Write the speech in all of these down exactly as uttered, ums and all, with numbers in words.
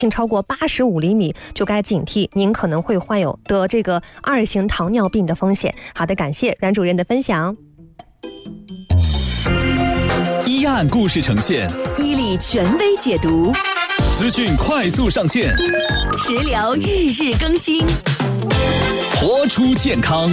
超过八十五厘米，就该警惕您可能会患有得这个二型糖尿病的风险。好的，感谢阮主任的分享。 一案故事呈现， 伊利权威解读， 资讯快速上线， 食疗日日更新， 活出健康。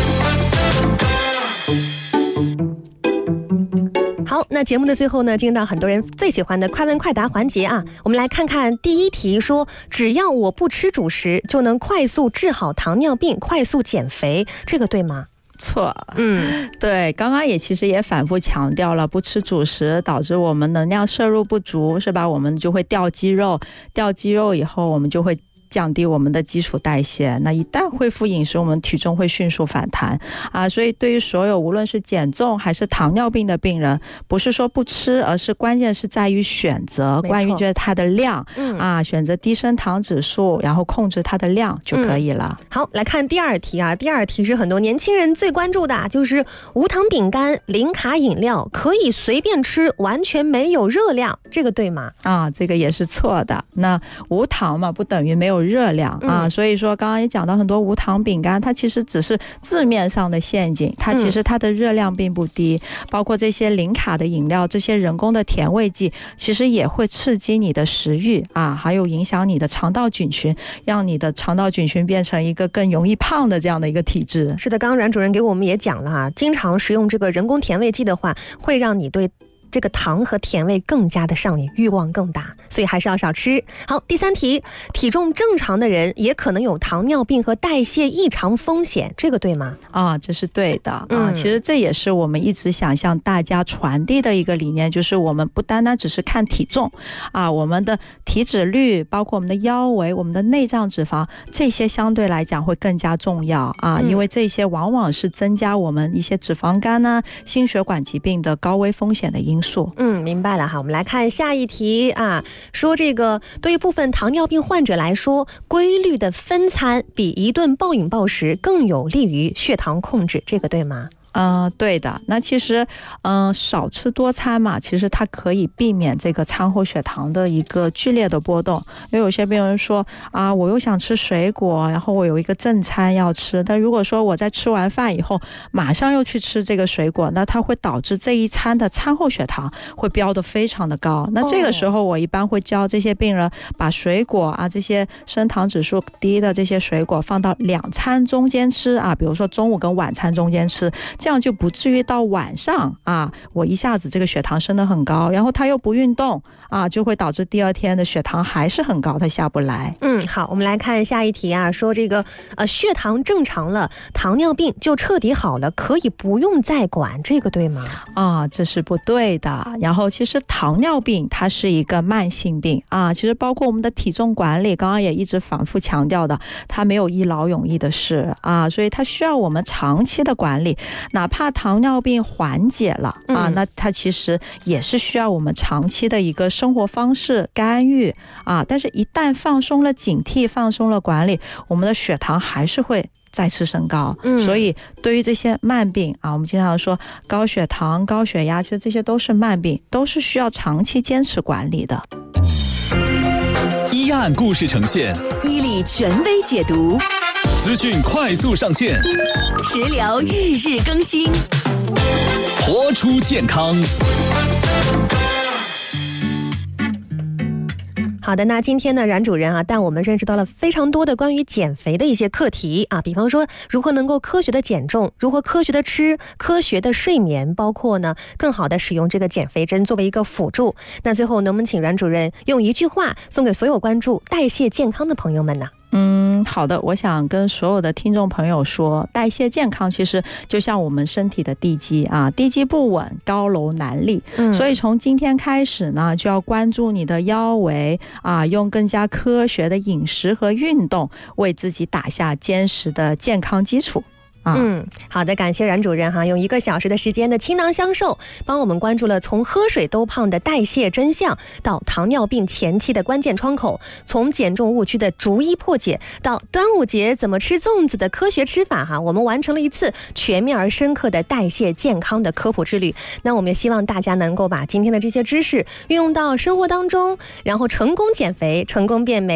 好，那节目的最后呢，进入到很多人最喜欢的快问快答环节啊。我们来看看第一题，说只要我不吃主食，就能快速治好糖尿病，快速减肥，这个对吗？ 错，嗯，对，刚刚也其实也反复强调了，不吃主食导致我们能量摄入不足，是吧？我们就会掉肌肉，掉肌肉以后，我们就会降低我们的基础代谢，那一旦恢复饮食，我们体重会迅速反弹啊。所以对于所有无论是减重还是糖尿病的病人，不是说不吃，而是关键是在于选择，关于就是它的量、嗯、啊，选择低升糖指数，然后控制它的量就可以了、 嗯、好，来看第二题啊。第二题是很多年轻人最关注的，就是无糖饼干、零卡饮料可以随便吃，完全没有热量，这个对吗？ 啊，这个也是错的。那无糖嘛，不等于没有热量啊、嗯，所以说刚刚也讲到很多无糖饼干，它其实只是字面上的陷阱，它其实它的热量并不低、嗯、包括这些零卡的饮料，这些人工的甜味剂其实也会刺激你的食欲啊，还有影响你的肠道菌群，让你的肠道菌群变成一个更容易胖的这样的一个体质。 是的，刚刚阮主任给我们也讲了啊，经常食用这个人工甜味剂的话，会让你对这个糖和甜味更加的上瘾，欲望更大，所以还是要少吃。好，第三题，体重正常的人也可能有糖尿病和代谢异常风险，这个对吗？ 啊，这是对的啊、嗯。其实这也是我们一直想向大家传递的一个理念，就是我们不单单只是看体重啊，我们的体脂率，包括我们的腰围、我们的内脏脂肪，这些相对来讲会更加重要啊、嗯，因为这些往往是增加我们一些脂肪肝呢、心血管疾病的高危风险的因素。 嗯，明白了哈。我们来看下一题啊，说这个对于部分糖尿病患者来说，规律的分餐比一顿暴饮暴食更有利于血糖控制，这个对吗？ 嗯、呃，对的。那其实，嗯、呃，少吃多餐嘛，其实它可以避免这个餐后血糖的一个剧烈的波动。因为有些病人说啊，我又想吃水果，然后我有一个正餐要吃，但如果说我在吃完饭以后马上又去吃这个水果，那它会导致这一餐的餐后血糖会飙得非常的高。那这个时候我一般会教这些病人把水果啊，这些升糖指数低的这些水果放到两餐中间吃啊，比如说中午跟晚餐中间吃。这样就不至于到晚上啊，我一下子这个血糖升得很高，然后他又不运动啊，就会导致第二天的血糖还是很高，他下不来。 嗯，好，我们来看下一题啊，说这个呃血糖正常了，糖尿病就彻底好了，可以不用再管，这个对吗？ 啊，这是不对的。然后其实糖尿病它是一个慢性病啊，其实包括我们的体重管理，刚刚也一直反复强调的，它没有一劳永逸的事啊，所以它需要我们长期的管理。哪怕糖尿病缓解了啊，那它其实也是需要我们长期的一个生活方式干预啊。但是，一旦放松了警惕，放松了管理，我们的血糖还是会再次升高。嗯，所以对于这些慢病啊，我们经常说高血糖、高血压，其实这些都是慢病，都是需要长期坚持管理的。 一案故事呈现， 伊利权威解读， 资讯快速上线， 食疗日日更新， 活出健康。 好的，那今天呢，阮主任啊，带我们认识到了非常多的关于减肥的一些课题啊，比方说如何能够科学的减重，如何科学的吃，科学的睡眠，包括呢更好的使用这个减肥针作为一个辅助。那最后能不能请阮主任用一句话送给所有关注代谢健康的朋友们呢？ 嗯，好的，我想跟所有的听众朋友说，代谢健康其实就像我们身体的地基啊，地基不稳，高楼难立。嗯，所以从今天开始呢，就要关注你的腰围啊，用更加科学的饮食和运动，为自己打下坚实的健康基础。 啊。 嗯，好的，感谢冉主任哈，用一个小时的时间的倾囊相授，帮我们关注了从喝水都胖的代谢真相，到糖尿病前期的关键窗口，从减重误区的逐一破解，到端午节怎么吃粽子的科学吃法哈，我们完成了一次全面而深刻的代谢健康的科普之旅。那我们也希望大家能够把今天的这些知识运用到生活当中，然后成功减肥，成功变美。